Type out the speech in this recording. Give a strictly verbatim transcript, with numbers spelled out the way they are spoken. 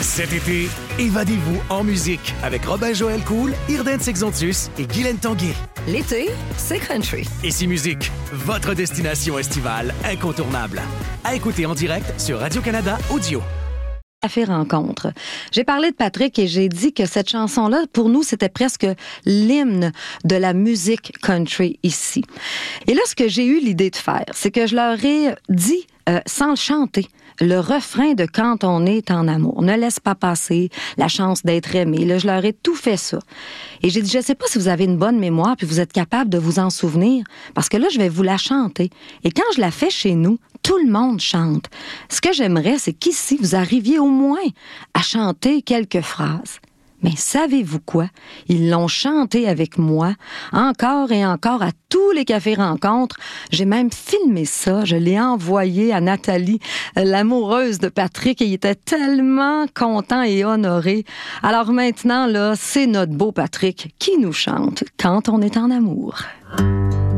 Cet été, évadez-vous en musique avec Robin-Joël Cool, Irden Sexontus et Guylaine Tanguay. L'été, c'est country. Ici Musique, votre destination estivale incontournable. À écouter en direct sur Radio-Canada Audio. Café Rencontre. J'ai parlé de Patrick et j'ai dit que cette chanson-là, pour nous, c'était presque l'hymne de la musique country ici. Et là, ce que j'ai eu l'idée de faire, c'est que je leur ai dit, euh, sans le chanter, le refrain de Quand on est en amour. Ne laisse pas passer la chance d'être aimé. Là, je leur ai tout fait ça. Et j'ai dit, je ne sais pas si vous avez une bonne mémoire puis vous êtes capable de vous en souvenir, parce que là, je vais vous la chanter. Et quand je la fais chez nous, tout le monde chante. Ce que j'aimerais, c'est qu'ici, vous arriviez au moins à chanter quelques phrases. Mais savez-vous quoi? Ils l'ont chanté avec moi, encore et encore, à tous les cafés rencontres. J'ai même filmé ça. Je l'ai envoyé à Nathalie, l'amoureuse de Patrick, et il était tellement content et honoré. Alors maintenant, là, c'est notre beau Patrick qui nous chante Quand on est en amour.